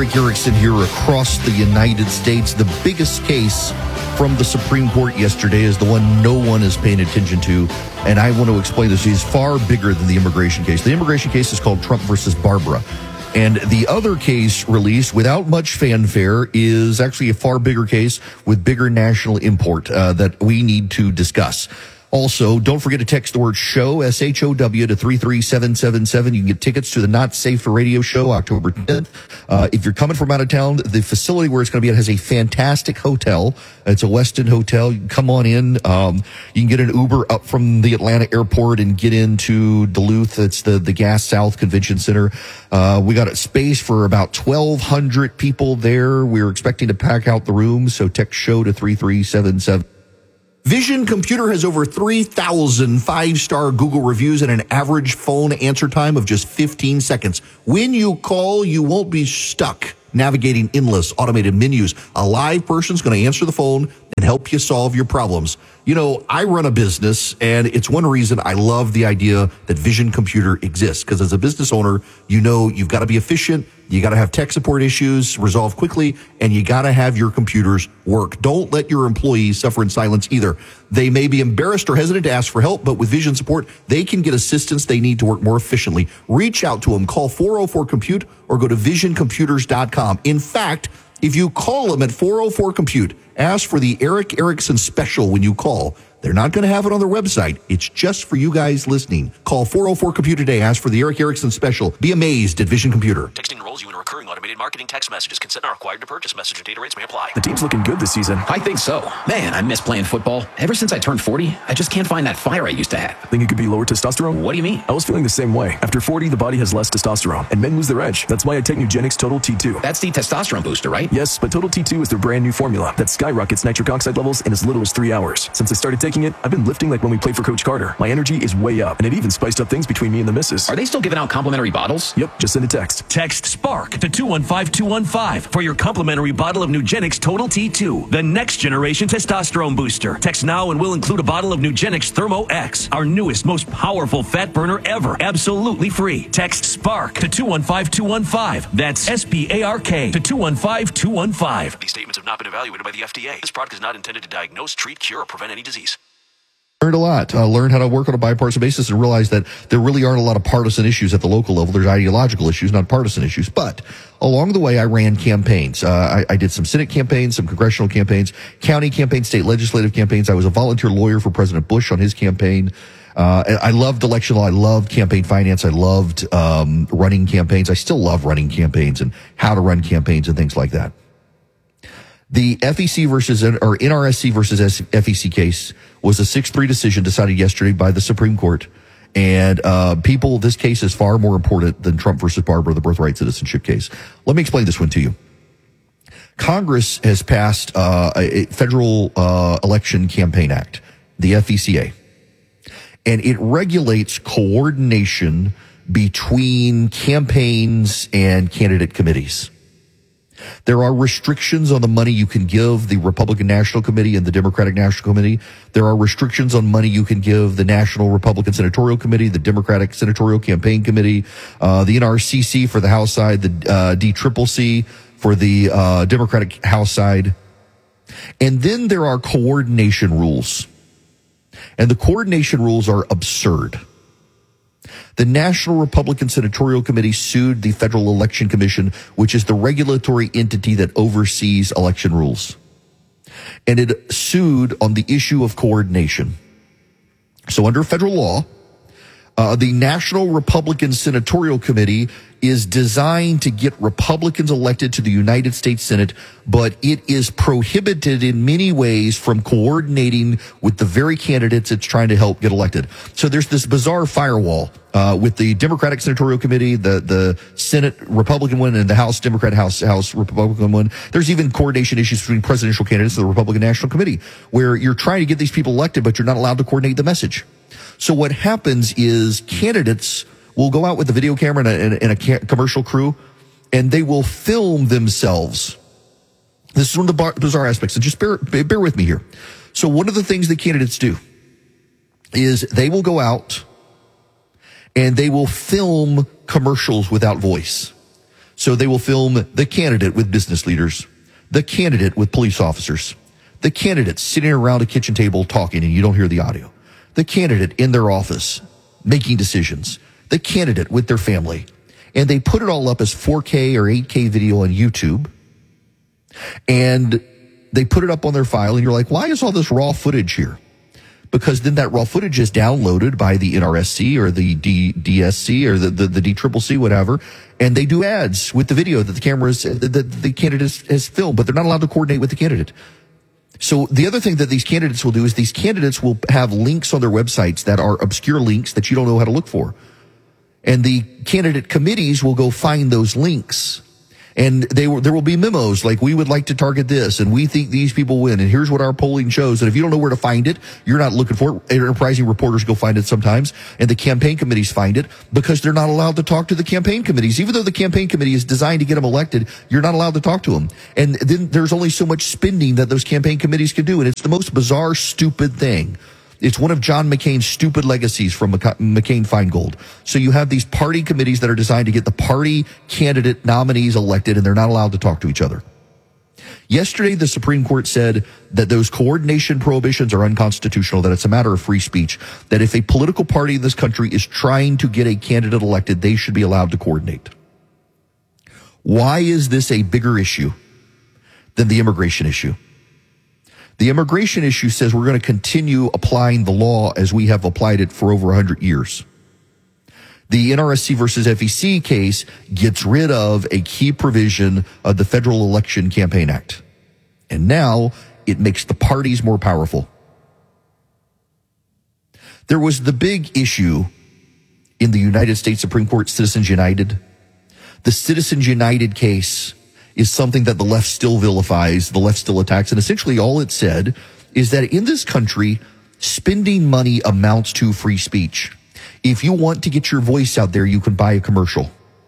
Erick Erickson here across the United States. The biggest case from the Supreme Court yesterday is the one no one is paying attention to, and I want to explain this. It's far bigger than the immigration case. The immigration case is called Trump versus Barbara. And the other case released without much fanfare is actually a far bigger case with bigger national import that we need to discuss. Also, don't forget to text the word SHOW, S-H-O-W, to 33777. You can get tickets to the Not Safe for Radio show October 10th. If you're coming from out of town, the facility where it's going to be at has a fantastic hotel. It's a Westin hotel. You can come on in. You can get an Uber up from the Atlanta airport and get into Duluth. It's the Gas South Convention Center. We got a space for about 1,200 people there. We're expecting to pack out the rooms, so text SHOW to 3377. Vision Computer has over 3,000 five-star Google reviews and an average phone answer time of just 15 seconds. When you call, you won't be stuck navigating endless automated menus. A live person's going to answer the phone and help you solve your problems. You know, I run a business, and it's one reason I love the idea that Vision Computer exists, because as a business owner, you know you've got to be efficient, you got to have tech support issues resolved quickly, and you got to have your computers work. Don't let your employees suffer in silence either. They may be embarrassed or hesitant to ask for help, but with Vision support, they can get assistance they need to work more efficiently. Reach out to them. Call 404-COMPUTE or go to visioncomputers.com. In fact, if you call them at 404-COMPUTE, ask for the Erick Erickson special when you call. They're not going to have it on their website. It's just for you guys listening. Call 404-COMPUTE today. Ask for the Erick Erickson special. Be amazed at Vision Computer. Texting enrolls you in a recurring automated marketing text messages. Consent not required to purchase. Message and data rates may apply. The team's looking good this season. I think so. Man, I miss playing football. Ever since I turned 40, I just can't find that fire I used to have. Think it could be lower testosterone? What do you mean? I was feeling the same way. After 40, the body has less testosterone, and men lose their edge. That's why I take Nugenix Total T2. That's the testosterone booster, right? Yes, but Total T2 is their brand new formula that skyrockets nitric oxide levels in as little as 3 hours. Since I started taking it, I've been lifting like when we played for Coach Carter. My energy is way up, and it even spiced up things between me and the missus. Are they still giving out complimentary bottles? Yep, just send a text. Text SPARK to 215215 for your complimentary bottle of Nugenix Total T2, the next generation testosterone booster. Text now and we'll include a bottle of Nugenix Thermo X, our newest, most powerful fat burner ever, absolutely free. Text SPARK to 215215. That's SPARK to 215215. These statements have not been evaluated by the FDA. This product is not intended to diagnose, treat, cure, or prevent any disease. Learned a lot. Learned how to work on a bipartisan basis and realized that there really aren't a lot of partisan issues at the local level. There's ideological issues, not partisan issues. But along the way, I ran campaigns. I did some Senate campaigns, some congressional campaigns, county campaigns, state legislative campaigns. I was a volunteer lawyer for President Bush on his campaign. I loved election law. I loved campaign finance. I loved running campaigns. I still love running campaigns and how to run campaigns and things like that. The FEC or NRSC versus FEC case was a 6-3 decision decided yesterday by the Supreme Court. And this case is far more important than Trump versus Barbara, the birthright citizenship case. Let me explain this one to you. Congress has passed a Federal Election Campaign Act, the FECA, and it regulates coordination between campaigns and candidate committees. There are restrictions on the money you can give the Republican National Committee and the Democratic National Committee. There are restrictions on money you can give the National Republican Senatorial Committee, the Democratic Senatorial Campaign Committee, the NRCC for the House side, the DCCC for the Democratic House side. And then there are coordination rules. And the coordination rules are absurd. The National Republican Senatorial Committee sued the Federal Election Commission, which is the regulatory entity that oversees election rules. And it sued on the issue of coordination. So under federal law, the National Republican Senatorial Committee is designed to get Republicans elected to the United States Senate, but it is prohibited in many ways from coordinating with the very candidates it's trying to help get elected. So there's this bizarre firewall with the Democratic Senatorial Committee, the Senate Republican one, and the House Democrat, House Republican one. There's even coordination issues between presidential candidates and the Republican National Committee, where you're trying to get these people elected, but you're not allowed to coordinate the message. So what happens is candidates will go out with a video camera and a commercial crew, and they will film themselves. This is one of the bizarre aspects, and just bear with me here. So one of the things the candidates do is they will go out and they will film commercials without voice. So they will film the candidate with business leaders, the candidate with police officers, the candidate sitting around a kitchen table talking and you don't hear the audio, the candidate in their office making decisions, the candidate with their family. And they put it all up as 4K or 8K video on YouTube. And they put it up on their file and you're like, why is all this raw footage here? Because then that raw footage is downloaded by the NRSC or the DSC or the DCCC, whatever, and they do ads with the video that the candidate has filmed, but they're not allowed to coordinate with the candidate. So the other thing that these candidates will do is these candidates will have links on their websites that are obscure links that you don't know how to look for. And the candidate committees will go find those links. And there will be memos like, we would like to target this, and we think these people win, and here's what our polling shows. And if you don't know where to find it, you're not looking for it. Enterprising reporters go find it sometimes, and the campaign committees find it because they're not allowed to talk to the campaign committees. Even though the campaign committee is designed to get them elected, you're not allowed to talk to them. And then there's only so much spending that those campaign committees can do, and it's the most bizarre, stupid thing. It's one of John McCain's stupid legacies from McCain-Feingold. So you have these party committees that are designed to get the party candidate nominees elected, and they're not allowed to talk to each other. Yesterday, the Supreme Court said that those coordination prohibitions are unconstitutional, that it's a matter of free speech, that if a political party in this country is trying to get a candidate elected, they should be allowed to coordinate. Why is this a bigger issue than the immigration issue? The immigration issue says we're going to continue applying the law as we have applied it for over 100 years. The NRSC versus FEC case gets rid of a key provision of the Federal Election Campaign Act. And now it makes the parties more powerful. There was the big issue in the United States Supreme Court, Citizens United. The Citizens United case is something that the left still vilifies, the left still attacks. And essentially all it said is that in this country, spending money amounts to free speech. If you want to get your voice out there, you can buy a commercial.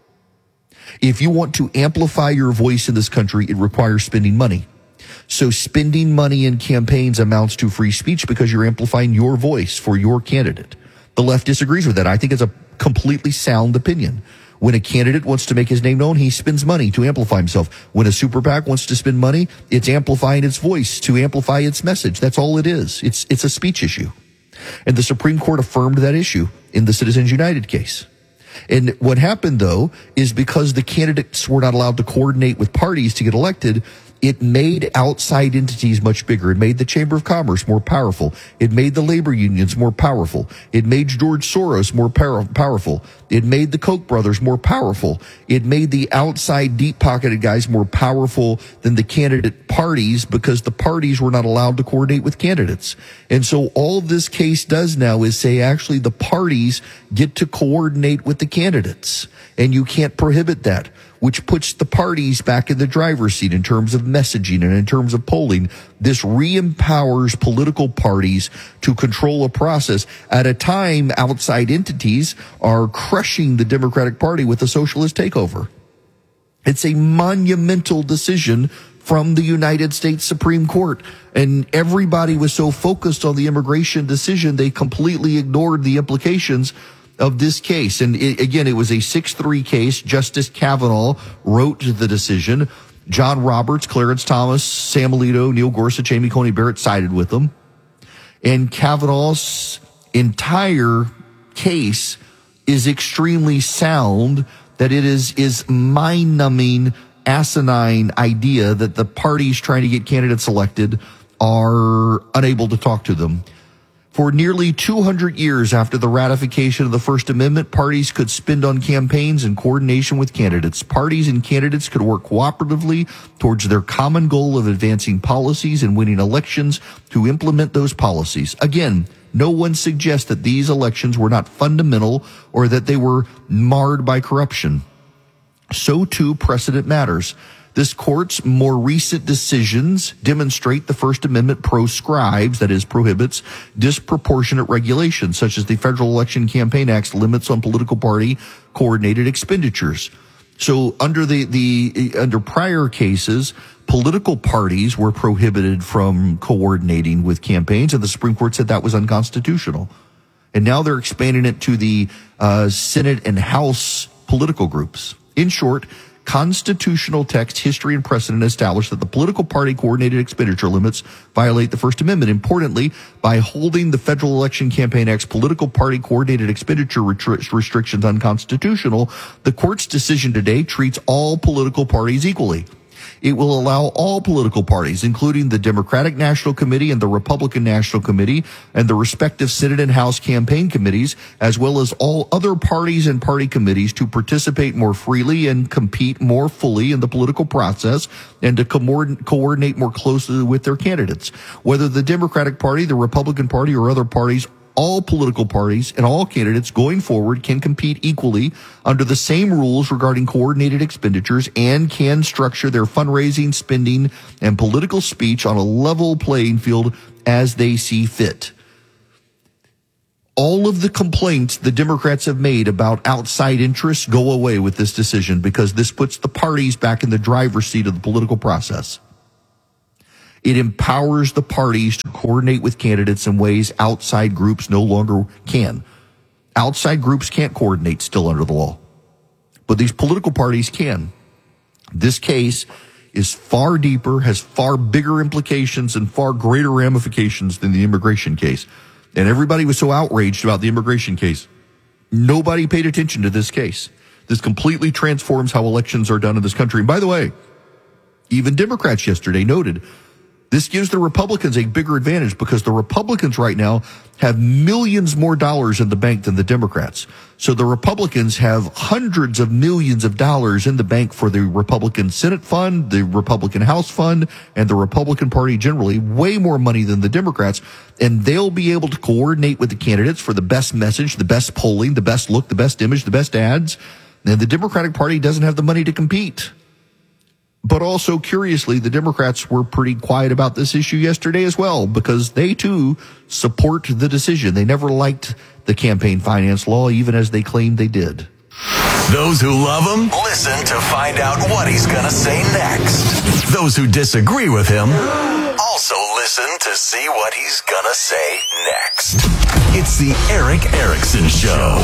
If you want to amplify your voice in this country, it requires spending money. So spending money in campaigns amounts to free speech because you're amplifying your voice for your candidate. The left disagrees with that. I think it's a completely sound opinion. When a candidate wants to make his name known, he spends money to amplify himself. When a super PAC wants to spend money, it's amplifying its voice to amplify its message. That's all it is. It's a speech issue. And the Supreme Court affirmed that issue in the Citizens United case. And what happened, though, is because the candidates were not allowed to coordinate with parties to get elected, it made outside entities much bigger. It made the Chamber of Commerce more powerful. It made the labor unions more powerful. It made George Soros more powerful. It made the Koch brothers more powerful. It made the outside deep-pocketed guys more powerful than the candidate parties because the parties were not allowed to coordinate with candidates. And so all this case does now is say actually the parties get to coordinate with the candidates. And you can't prohibit that, which puts the parties back in the driver's seat in terms of messaging and in terms of polling. This re-empowers political parties to control a process at a time outside entities are crushing the Democratic Party with a socialist takeover. It's a monumental decision from the United States Supreme Court. And everybody was so focused on the immigration decision, they completely ignored the implications of this case. And it was a 6-3 case. Justice Kavanaugh wrote the decision. John Roberts, Clarence Thomas, Sam Alito, Neil Gorsuch, Amy Coney Barrett sided with them. And Kavanaugh's entire case is extremely sound, that it is mind-numbing, asinine idea that the parties trying to get candidates elected are unable to talk to them. For nearly 200 years after the ratification of the First Amendment, parties could spend on campaigns in coordination with candidates. Parties and candidates could work cooperatively towards their common goal of advancing policies and winning elections to implement those policies. Again, no one suggests that these elections were not fundamental or that they were marred by corruption. So too, precedent matters. This court's more recent decisions demonstrate the First Amendment proscribes, that is, prohibits, disproportionate regulations, such as the Federal Election Campaign Act's limits on political party coordinated expenditures. So under under prior cases, political parties were prohibited from coordinating with campaigns, and the Supreme Court said that was unconstitutional. And now they're expanding it to the Senate and House political groups. In short, constitutional text, history, and precedent establish that the political party coordinated expenditure limits violate the First Amendment. Importantly, by holding the Federal Election Campaign Act's political party coordinated expenditure restrictions unconstitutional, the court's decision today treats all political parties equally. It will allow all political parties, including the Democratic National Committee and the Republican National Committee and the respective Senate and House campaign committees, as well as all other parties and party committees, to participate more freely and compete more fully in the political process and to coordinate more closely with their candidates. Whether the Democratic Party, the Republican Party, or other parties, all political parties and all candidates going forward can compete equally under the same rules regarding coordinated expenditures and can structure their fundraising, spending, and political speech on a level playing field as they see fit. All of the complaints the Democrats have made about outside interests go away with this decision, because this puts the parties back in the driver's seat of the political process. It empowers the parties to coordinate with candidates in ways outside groups no longer can. Outside groups can't coordinate still under the law, but these political parties can. This case is far deeper, has far bigger implications and far greater ramifications than the immigration case. And everybody was so outraged about the immigration case. Nobody paid attention to this case. This completely transforms how elections are done in this country. And by the way, even Democrats yesterday noted this gives the Republicans a bigger advantage, because the Republicans right now have millions more dollars in the bank than the Democrats. So the Republicans have hundreds of millions of dollars in the bank for the Republican Senate fund, the Republican House fund, and the Republican Party generally, way more money than the Democrats. And they'll be able to coordinate with the candidates for the best message, the best polling, the best look, the best image, the best ads. And the Democratic Party doesn't have the money to compete. But also, curiously, the Democrats were pretty quiet about this issue yesterday as well, because they too support the decision. They never liked the campaign finance law, even as they claimed they did. Those who love him, listen to find out what he's going to say next. Those who disagree with him, also listen to see what he's going to say next. It's the Erick Erickson Show.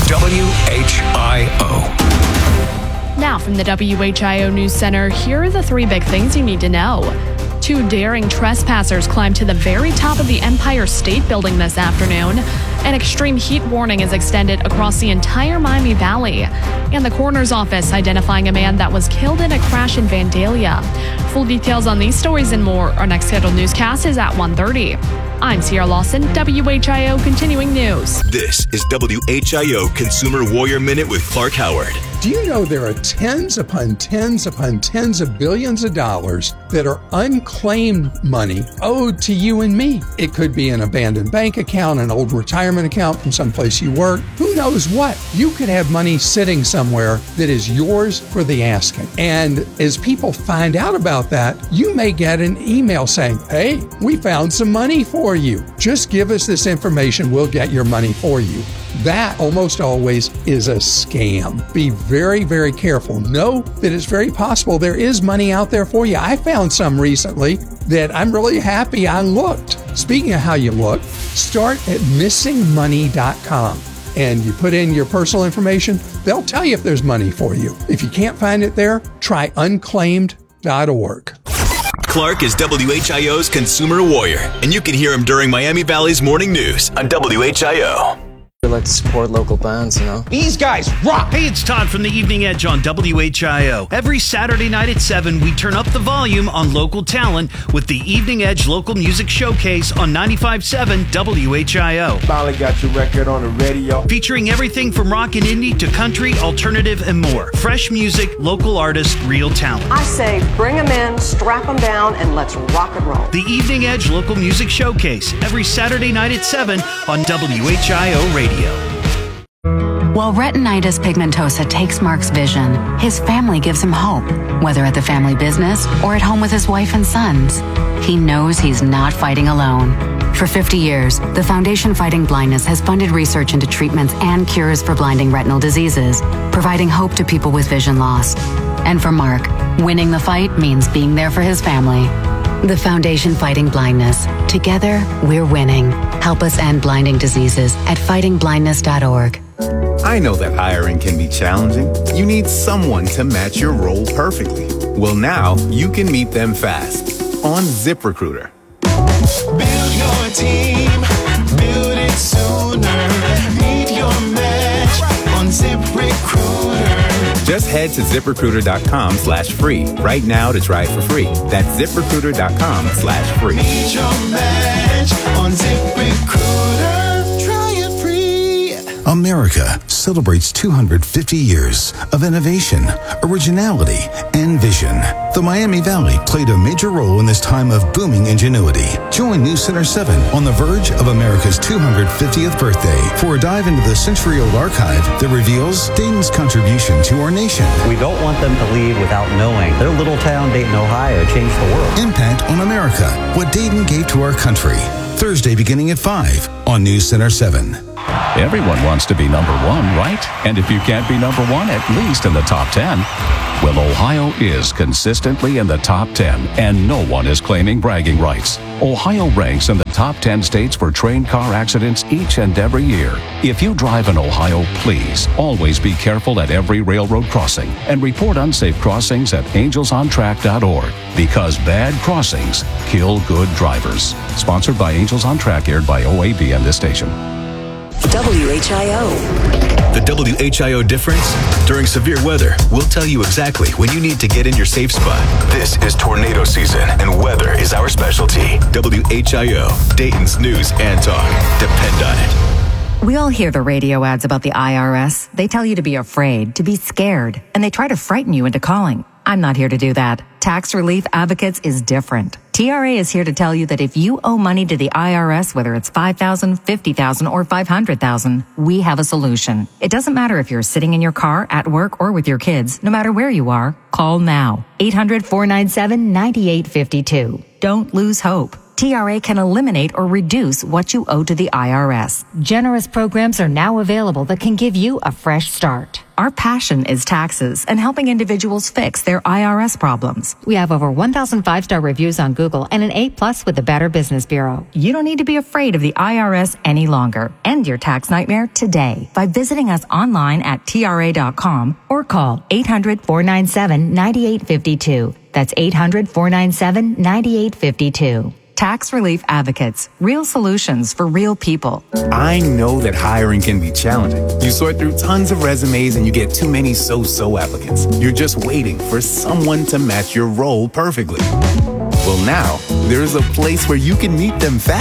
WHIO. Now from the WHIO News Center, here are the three big things you need to know. 2 daring trespassers climbed to the very top of the Empire State Building this afternoon. An extreme heat warning is extended across the entire Miami Valley. And the coroner's office identifying a man that was killed in a crash in Vandalia. Full details on these stories and more. Our next scheduled newscast is at 1:30. I'm Sierra Lawson, WHIO Continuing News. This is WHIO Consumer Warrior Minute with Clark Howard. Do you know there are tens upon tens upon tens of billions of dollars that are unclaimed money owed to you and me? It could be an abandoned bank account, an old retirement account from someplace you work. Who knows what? You could have money sitting somewhere that is yours for the asking. And as people find out about that, you may get an email saying, hey, we found some money for you. Just give us this information. We'll get your money for you. That almost always is a scam. Be very, very careful. Know that it's very possible there is money out there for you. I found some recently that I'm really happy I looked. Speaking of how you look, start at missingmoney.com. And you put in your personal information, they'll tell you if there's money for you. If you can't find it there, try unclaimed.org. Clark is WHIO's Consumer Warrior, and you can hear him during Miami Valley's Morning News on WHIO. We like to support local bands, you know. These guys rock! Hey, it's Todd from the Evening Edge on WHIO. Every Saturday night at 7, we turn up the volume on local talent with the Evening Edge Local Music Showcase on 95.7 WHIO. Finally got your record on the radio. Featuring everything from rock and indie to country, alternative, and more. Fresh music, local artists, real talent. I say bring them in, strap them down, and let's rock and roll. The Evening Edge Local Music Showcase, every Saturday night at 7 on WHIO Radio. While retinitis pigmentosa takes Mark's vision, his family gives him hope, whether at the family business or at home with his wife and sons. He knows he's not fighting alone. For 50 years, the Foundation Fighting Blindness has funded research into treatments and cures for blinding retinal diseases, providing hope to people with vision loss. And for Mark, winning the fight means being there for his family. The Foundation Fighting Blindness. Together, we're winning. Help us end blinding diseases at fightingblindness.org. I know that hiring can be challenging. You need someone to match your role perfectly. Well, now you can meet them fast on ZipRecruiter. Build your team, build it sooner. Meet your match on ZipRecruiter. Just head to ZipRecruiter.com/free right now to try it for free. That's ZipRecruiter.com/free. Meet your match on ZipRecruiter. Try it free. America celebrates 250 years of innovation, originality, and vision. The Miami Valley played a major role in this time of booming ingenuity. Join News Center 7 on the verge of America's 250th birthday for a dive into the century-old archive that reveals Dayton's contribution to our nation. We don't want them to leave without knowing their little town, Dayton, Ohio, changed the world. Impact on America, what Dayton gave to our country. Thursday beginning at 5 on News Center 7. Everyone wants to be number one, right? And if you can't be number one, at least in the top 10. Well, Ohio is consistently in the top 10, and no one is claiming bragging rights. Ohio ranks in the top 10 states for train car accidents each and every year. If you drive in Ohio, please always be careful at every railroad crossing and report unsafe crossings at angelsontrack.org, because bad crossings kill good drivers. Sponsored by Angels on Track, aired by OAB and this station. WHIO. The WHIO difference? During severe weather, we'll tell you exactly when you need to get in your safe spot. This is tornado season, and weather is our specialty. WHIO, Dayton's news and talk. Depend on it. We all hear the radio ads about the IRS. They tell you to be afraid, to be scared, and they try to frighten you into calling. I'm not here to do that. Tax Relief Advocates is different. TRA is here to tell you that if you owe money to the IRS, whether it's $5,000, $50,000, or $500,000, we have a solution. It doesn't matter if you're sitting in your car, at work, or with your kids. No matter where you are, call now. 800-497-9852. Don't lose hope. TRA can eliminate or reduce what you owe to the IRS. Generous programs are now available that can give you a fresh start. Our passion is taxes and helping individuals fix their IRS problems. We have over 1,000 5-star reviews on Google and an A+ with the Better Business Bureau. You don't need to be afraid of the IRS any longer. End your tax nightmare today by visiting us online at TRA.com or call 800-497-9852. That's 800-497-9852. Tax Relief Advocates. Real solutions for real people. I know that hiring can be challenging. You sort through tons of resumes and you get too many so-so applicants. You're just waiting for someone to match your role perfectly. Well, now, there's a place where you can meet them fast